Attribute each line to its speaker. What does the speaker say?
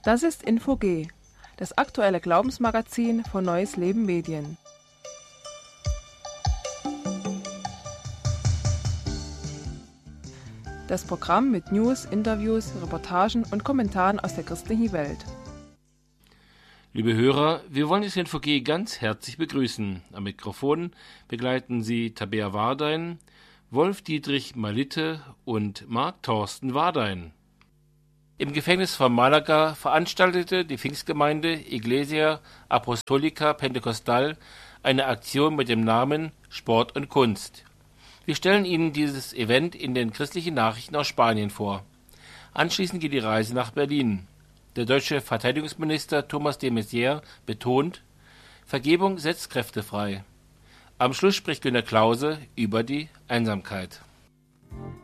Speaker 1: Das ist Info-G, das aktuelle Glaubensmagazin von Neues Leben Medien. Das Programm mit News, Interviews, Reportagen und Kommentaren aus der christlichen Welt.
Speaker 2: Liebe Hörer, wir wollen das Info-G ganz herzlich begrüßen. Am Mikrofon begleiten Sie Tabea Wardein, Wolf-Dietrich Malitte und Marc-Thorsten Wardein. Im Gefängnis von Malaga veranstaltete die Pfingstgemeinde Iglesia Apostolica Pentecostal eine Aktion mit dem Namen Sport und Kunst. Wir stellen Ihnen dieses Event in den christlichen Nachrichten aus Spanien vor. Anschließend geht die Reise nach Berlin. Der deutsche Verteidigungsminister Thomas de Maizière betont, Vergebung setzt Kräfte frei. Am Schluss spricht Günter Klause über die Einsamkeit.